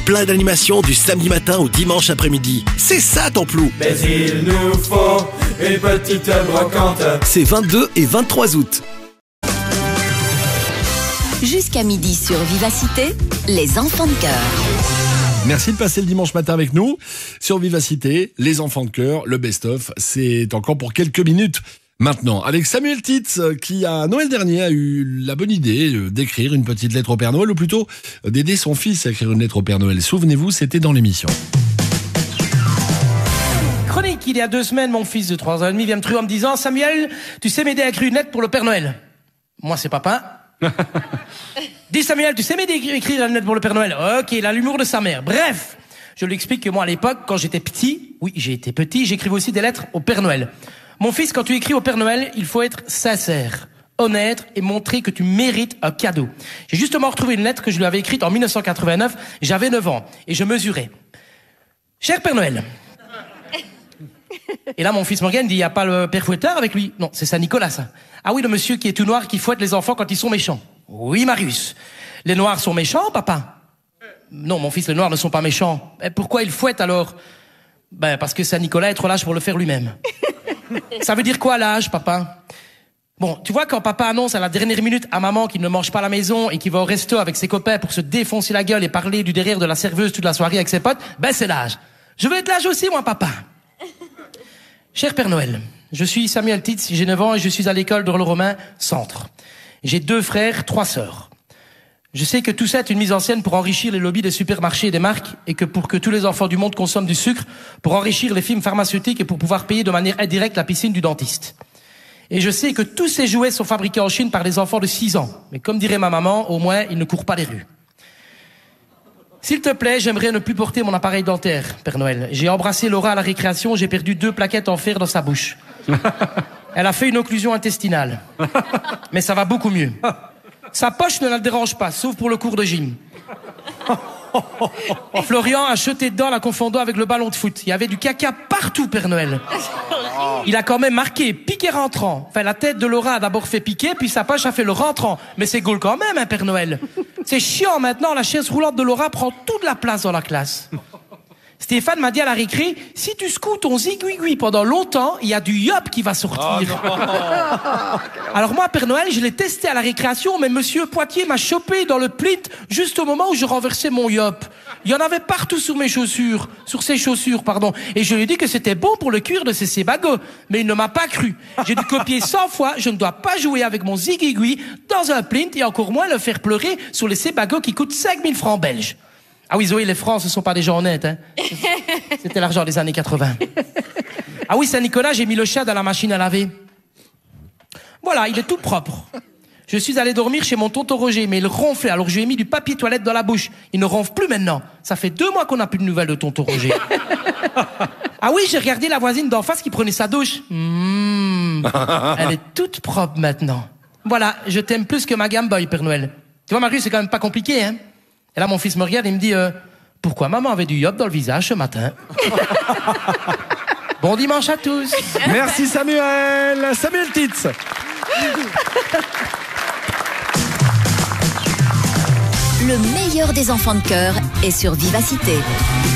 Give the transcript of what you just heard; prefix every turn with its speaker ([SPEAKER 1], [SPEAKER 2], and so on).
[SPEAKER 1] plein d'animations du samedi matin au dimanche après-midi. C'est ça ton plou.
[SPEAKER 2] Mais il nous faut une petite brocante.
[SPEAKER 1] C'est 22 et 23 août.
[SPEAKER 3] Jusqu'à midi sur Vivacité, les enfants de cœur.
[SPEAKER 4] Merci de passer le dimanche matin avec nous sur Vivacité, les enfants de cœur, le best-of. C'est encore pour quelques minutes maintenant. Avec Samuel Titz qui, à Noël dernier, a eu la bonne idée d'écrire une petite lettre au Père Noël, ou plutôt d'aider son fils à écrire une lettre au Père Noël. Souvenez-vous, c'était dans l'émission.
[SPEAKER 5] Chronique, il y a 2 semaines, mon fils de 3 ans et demi vient me trouver en me disant « Samuel, tu sais m'aider à écrire une lettre pour le Père Noël ?» Moi, c'est papa. Dis Samuel, tu sais m'aider à écrire une lettre pour le Père Noël? Ok, il a l'humour de sa mère. Bref, je lui explique que moi, à l'époque, quand j'étais petit, oui, j'ai été petit, j'écrivais aussi des lettres au Père Noël. Mon fils, quand tu écris au Père Noël, il faut être sincère, honnête et montrer que tu mérites un cadeau. J'ai justement retrouvé une lettre que je lui avais écrite en 1989. J'avais 9 ans et je mesurais. Cher Père Noël. Et là, mon fils Morgan dit, il n'y a pas le Père Fouettard avec lui? Non, c'est Saint-Nicolas, ça. Ah oui, le monsieur qui est tout noir, qui fouette les enfants quand ils sont méchants. Oui, Marius. Les noirs sont méchants, papa? Non, mon fils, les noirs ne sont pas méchants. Et pourquoi ils fouettent alors? Parce que Saint-Nicolas est trop lâche pour le faire lui-même. Ça veut dire quoi, l'âge, papa? Bon, tu vois, quand papa annonce à la dernière minute à maman qu'il ne mange pas à la maison et qu'il va au resto avec ses copains pour se défoncer la gueule et parler du derrière de la serveuse toute la soirée avec ses potes, c'est l'âge. Je veux être l'âge aussi, moi, papa. Cher Père Noël, je suis Samuel Titz, j'ai 9 ans et je suis à l'école d'Orle-Romain Centre. J'ai 2 frères, 3 sœurs. Je sais que tout ça est une mise en scène pour enrichir les lobbies des supermarchés et des marques et que pour que tous les enfants du monde consomment du sucre, pour enrichir les films pharmaceutiques et pour pouvoir payer de manière indirecte la piscine du dentiste. Et je sais que tous ces jouets sont fabriqués en Chine par des enfants de 6 ans. Mais comme dirait ma maman, au moins, ils ne courent pas les rues. S'il te plaît, j'aimerais ne plus porter mon appareil dentaire, Père Noël. J'ai embrassé Laura à la récréation, j'ai perdu 2 plaquettes en fer dans sa bouche. Elle a fait une occlusion intestinale. Mais ça va beaucoup mieux. Sa poche ne la dérange pas, sauf pour le cours de gym. Florian a jeté dedans la confondant avec le ballon de foot. Il y avait du caca partout, Père Noël. Il a quand même marqué piqué rentrant. Enfin, la tête de Laura a d'abord fait piquer, puis sa poche a fait le rentrant. Mais c'est goal quand même, hein, Père Noël. C'est chiant maintenant, la chaise roulante de Laura prend toute la place dans la classe. Stéphane m'a dit à la récré, si tu secoues ton zigouigoui pendant longtemps, il y a du yop qui va sortir. Alors moi, Père Noël, je l'ai testé à la récréation, mais Monsieur Poitier m'a chopé dans le plit juste au moment où je renversais mon yop. Il y en avait partout sur ses chaussures, pardon. Et je lui ai dit que c'était bon pour le cuir de ses sébagots. Mais il ne m'a pas cru. J'ai dû copier 100 fois, je ne dois pas jouer avec mon zigouigoui dans un plit et encore moins le faire pleurer sur les sébagots qui coûtent 5000 francs belges. Ah oui, Zoé, les francs, ce sont pas des gens honnêtes, hein. C'était l'argent des années 80. Ah oui, Saint-Nicolas, j'ai mis le chat dans la machine à laver. Voilà, il est tout propre. Je suis allé dormir chez mon tonton Roger, mais il ronflait, alors je lui ai mis du papier toilette dans la bouche. Il ne ronfle plus maintenant. Ça fait 2 mois qu'on n'a plus de nouvelles de tonton Roger. Ah oui, j'ai regardé la voisine d'en face qui prenait sa douche. Elle est toute propre maintenant. Voilà, je t'aime plus que ma Game Boy, Père Noël. Tu vois, Marius, c'est quand même pas compliqué, hein. Et là, mon fils me regarde et me dit pourquoi maman avait du yop dans le visage ce matin? Bon dimanche à tous.
[SPEAKER 4] Merci Samuel. Samuel Titz.
[SPEAKER 3] Le meilleur des enfants de cœur est sur Vivacité.